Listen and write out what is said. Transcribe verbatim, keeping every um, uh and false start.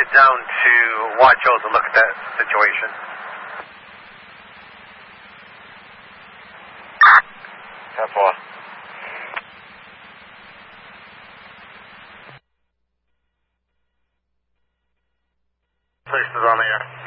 down to Wacho to look at that situation. ten four. Police is on the air.